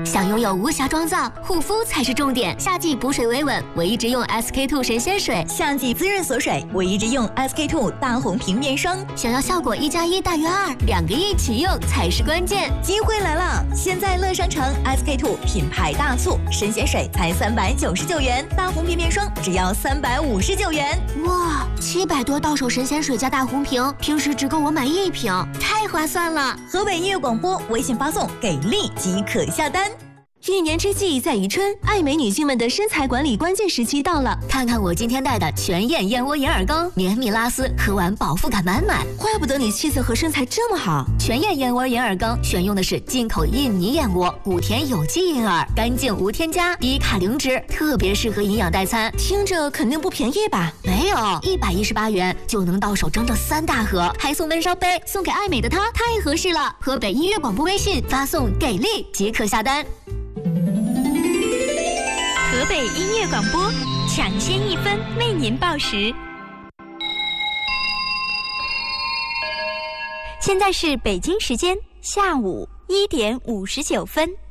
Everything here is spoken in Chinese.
想拥有无瑕妆造，护肤才是重点。夏季补水维稳，我一直用 SK-II 神仙水； 夏季滋润锁水，我一直用 SK-II 大红瓶面霜。 想要效果1+1大于2，两个一起用才是关键。 机会来了！现在乐商城 SK-II 品牌大促，神仙水才399元，大红瓶面霜只要359元。 哇，700多到手神仙水加大红瓶，平时只够我买1瓶，太划算了！ 河北音乐广播微信发送给力即可下单。 一年之计在于春，爱美女性们的身材管理关键时期到了。 看看我今天带的全燕燕窝眼耳膏，绵密拉丝，喝完饱腹感满满。 怪不得你气色和身材这么好。 全燕燕窝眼耳膏选用的是进口印尼燕窝，5天有机银耳，干净无添加，低卡零脂，特别适合营养代餐。 听着肯定不便宜吧？ 没有，118元就能到手整整3大盒，还送闷烧杯，送给爱美的她，太合适了。河北音乐广播微信发送给力即可下单。 河北音乐广播，抢先1分为您报时。现在是北京时间下午1点59分。